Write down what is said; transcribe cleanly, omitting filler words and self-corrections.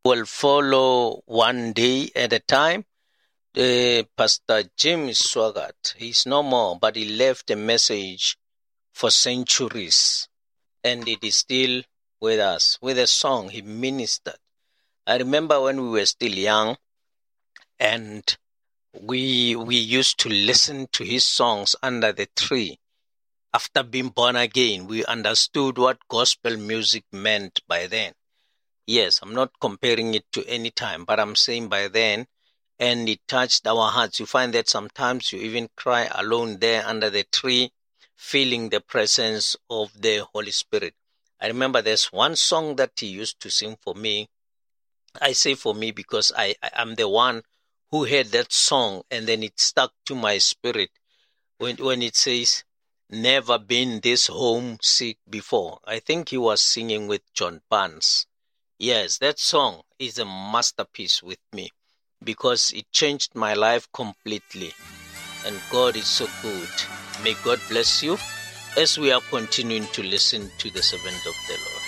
will follow one day at a time. Pastor Jim Swaggart, he's no more, but he left a message for centuries, and it is still with us. With a song, he ministered. I remember when we were still young, and we used to listen to his songs under the tree. After being born again, we understood what gospel music meant by then. Yes, I'm not comparing it to any time, but I'm saying by then, and it touched our hearts. You find that sometimes you even cry alone there under the tree, feeling the presence of the Holy Spirit. I remember there's one song that he used to sing for me. I say for me because I'm the one who heard that song, and then it stuck to my spirit when it says, "Never been this homesick before." I think he was singing with John Barnes. Yes, that song is a masterpiece with me because it changed my life completely. And God is so good. May God bless you as we are continuing to listen to the servant of the Lord.